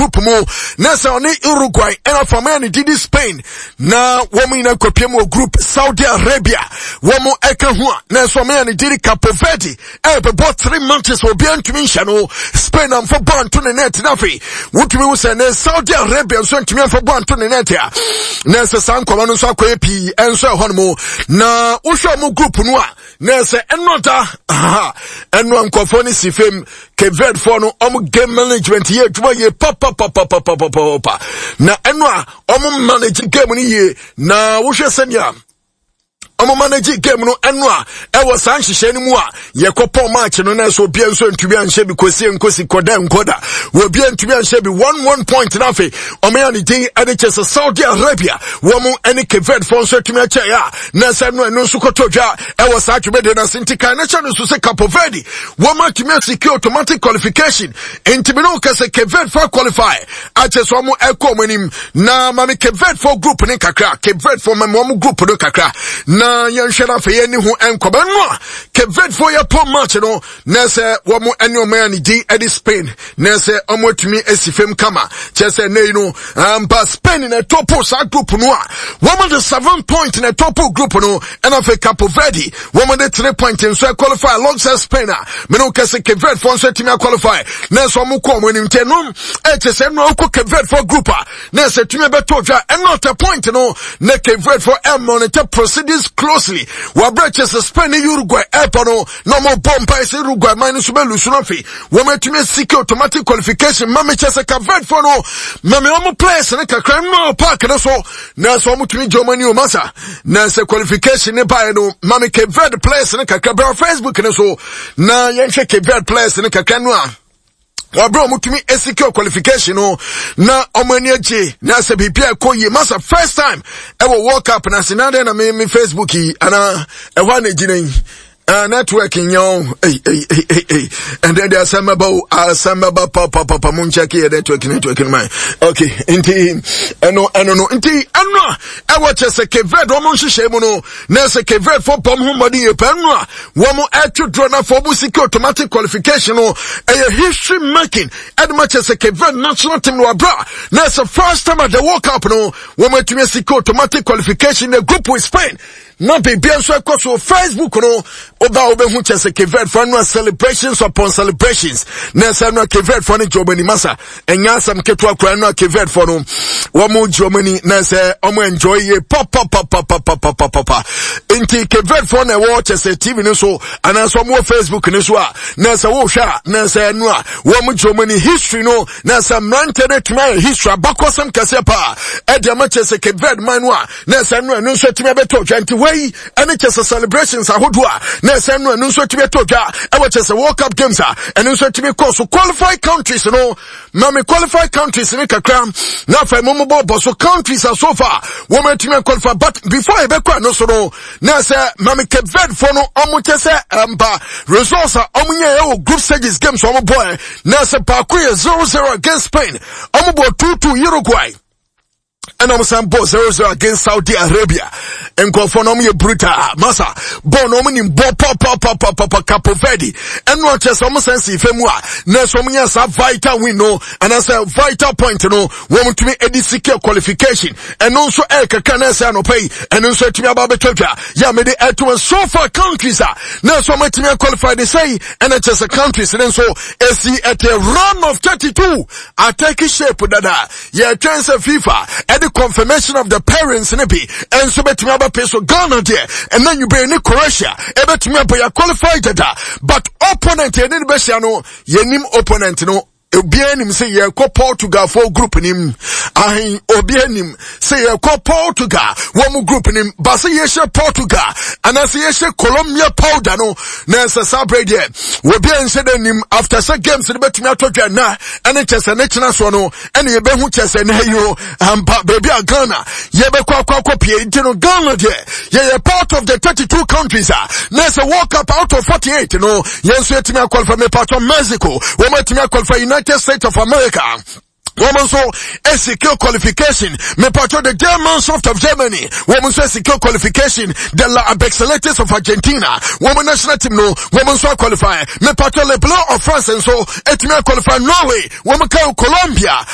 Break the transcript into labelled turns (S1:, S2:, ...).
S1: group mo nasa oni Uruguay ena famani didi Spain na womu ina kopiemu group Saudi Arabia womu eka hua nasa famani didi Capo Verde bebo 3 months obian tumisha no Spain amfo bantu ne net nafi wutumi usene Saudi Arabia nso ntumi amfo bantu ne net ya nasa sanko manu nso akoye pi enso ehonmo na usho mu group no a nasa enota enu ankofo ni sifem Keved for no game management ye dwuma ye papa na enu a manage game ni ye na wohwe senya manage game no enu a ewo san hihye ni mu a ye kopo match no na so bia nso ntumi anhye bi kosi koda nkoda wo bia ntumi anhye bi 1 point na fe ya ni din NHS Saudi Arabia wo mu eni Keved for so tumi ache ya na sa no enu so kotodwa ewo sa twebe de na sintika na cha no so se Capo Verde wo ma tumi secure automatic qualification ntimi no kase Keved for qualify ache so mu ekomanim na mami Keved for group ni kakra Keved for mami group no kakra na yanshana fe yeni hu enkoba no Keved for ya pom match no na se wo mu eni omani di edi Spain na se omotumi esifem kama chese nei no ba Spain na topo sa group no a wo mu the 7 point na topo group no ena fe Capo Verde wo mu the 3 point in so qualify alongside Spain me no kase Keved for so timi qualify na so mu ko mo nim tenum chese no ko Keved for group na se timi beto dwa not a point no na Keved for monitor proceedings closely. Wabraches Spain Uruguay Epono no more bomb pass Uruguay minus Belusunofi. Woman to me seek automatic qualification. Mami Chesa Keved for no Mami Omo place and a crime no park and so Naso Mutumi Germany Massa. Nasa qualification nearby no Mami Keved place and a Kakabra Facebook and so na Yansha Keved place and a Kakanwa. Wabro mutumi secure qualification no na omaniaje na se bibia koye masa first time ever walk up na sinade na me Facebook yi ana ewa na gina networking yo and then there's some about papa munchaki networking man okay inti eno inti I watch a Keved woman shishemu no na se Keved for pom humadi yepenwa woman to draw na for secure automatic qualification no a history making as much as a Keved national team no abra na se first time at the World Cup no woman to secure automatic qualification the group with Spain na baby so across Facebook no oba hu chese Keved for no celebrations upon celebrations na se no Keved for no Germany masa enya sam ketu akra no Keved for no wo mu Germany na se omo enjoy ye papa inti Keved for na wo chese TV no so ana so mo Facebook no so a na se wo hwa na se no a wo mu Germany history no na se mantere tuma history abakosam kase pa e de ma chese Keved man no a na se no so tuma beto twanti wey ene chese celebrations ahodo a na se no so tuma to dwa e wo chese World Cup games a ene so tuma course so qualify countries no mami qualify countries ni kakra na fa mo bo so countries are so far woman tuma qualify but before e be kwa no so no na se mami Keved for no omo chese results are omo group stages games omo boy na se pa ko 0-0 against Spain omo bo 2-2 Uruguay and I'm saying 0-0 against Saudi Arabia. And conform ye brutal massa. Born in papa Capo Verde. And not just almost sense femua. Nesomia sa vital win no. And as a vital point no. Want to me a secure qualification. And also Eka Canesa no pay. And also to me about Betoja. Ya me the to so far countries are. Now so much me qualified they say. And it's just a countries. And then so see at a run of 32. I take a shape with that. Yeah, chance of FIFA. And the confirmation of the parents nippy and so bet me about peso Ghana there and then you bring in Croatia bet me about your qualified data but opponent ye need be no ye nim opponent no obianim say ye ko Portugal for group nim ahin obianim say ye ko Portugal one group nim but say ye share Portugal and as ye share Colombia powder no na say sabre there obian say nim after say games the bet me atodwa na and it is a national so no and ye be hu chese na yo baby Ghana ye be kwa pie no Ghana there ye part of the 32 countries na say World Cup out of 48 no ye so etimi qualify me part of Mexico we etimi qualify United States of America. Woman so a secure qualification. Me part of the German soft of Germany. Woman so a secure qualification. The La Abexilators of Argentina. Woman national team no. Woman so qualify. Me part of Le Bleu of France and so. Et me qualify Norway. Woman Colombia.